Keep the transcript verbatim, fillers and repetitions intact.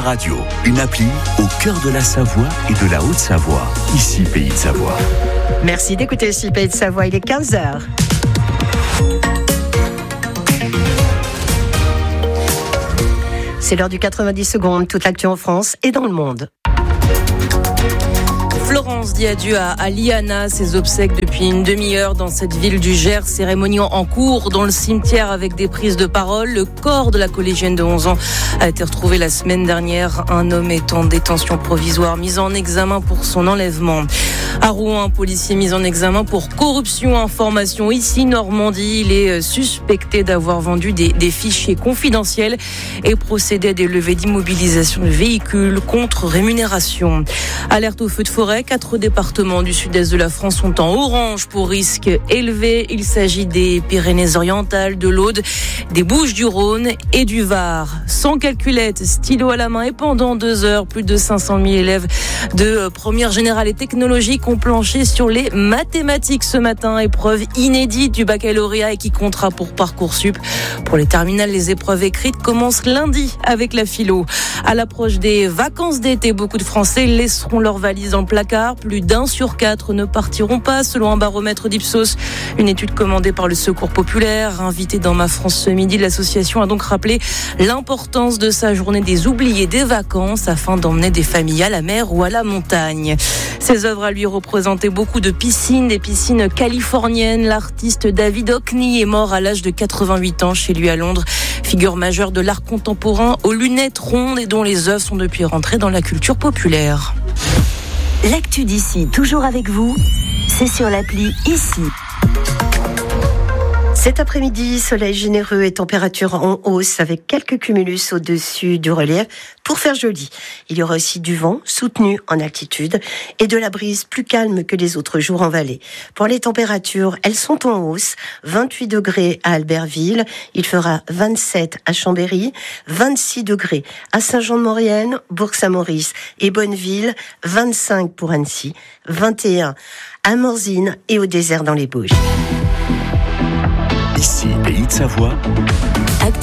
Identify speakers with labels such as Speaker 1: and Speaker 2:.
Speaker 1: Radio, une appli au cœur de la Savoie et de la Haute-Savoie. Ici, Pays de Savoie.
Speaker 2: Merci d'écouter ici, Pays de Savoie. Il est quinze heures. C'est l'heure du quatre-vingt-dix secondes, toute l'actu en France et dans le monde.
Speaker 3: Florence dit adieu à, à Liana, ses obsèques depuis une demi-heure dans cette ville du Gers, cérémonie en cours dans le cimetière avec des prises de parole. Le corps de la collégienne de onze ans a été retrouvé la semaine dernière. Un homme est en détention provisoire, mis en examen pour son enlèvement. À Rouen, un policier mis en examen pour corruption information. Ici, Normandie, il est suspecté d'avoir vendu des, des fichiers confidentiels et procédé à des levées d'immobilisation de véhicules contre rémunération. Alerte au feu de forêt. Quatre départements du sud-est de la France sont en orange pour risque élevé. Il s'agit des Pyrénées-Orientales, de l'Aude, des Bouches-du-Rhône et du Var. Sans calculette, stylo à la main et pendant deux heures, plus de cinq cent mille élèves de première générale et technologique ont planché sur les mathématiques ce matin. Épreuve inédite du baccalauréat et qui comptera pour Parcoursup. Pour les terminales, les épreuves écrites commencent lundi avec la philo. À l'approche des vacances d'été, beaucoup de Français laisseront leurs valises dans le placard. Plus d'un sur quatre ne partiront pas, selon un baromètre d'Ipsos. Une étude commandée par le Secours populaire, invité dans Ma France ce midi, l'association a donc rappelé l'importance de sa journée des oubliés des vacances afin d'emmener des familles à la mer ou à la montagne. Ses œuvres à lui représentaient beaucoup de piscines, des piscines californiennes. L'artiste David Hockney est mort à l'âge de quatre-vingt-huit ans chez lui à Londres. Figure majeure de l'art contemporain aux lunettes rondes et dont les œuvres sont depuis rentrées dans la culture populaire.
Speaker 4: L'actu d'ici, toujours avec vous, c'est sur l'appli Ici.
Speaker 2: Cet après-midi, soleil généreux et température en hausse avec quelques cumulus au-dessus du relief pour faire joli. Il y aura aussi du vent soutenu en altitude et de la brise plus calme que les autres jours en vallée. Pour les températures, elles sont en hausse. vingt-huit degrés à Albertville, il fera vingt-sept à Chambéry, vingt-six degrés à Saint-Jean-de-Maurienne, Bourg-Saint-Maurice et Bonneville, vingt-cinq pour Annecy, vingt et un à Morzine et au désert dans les Bauges.
Speaker 1: Ici, Pays de Savoie.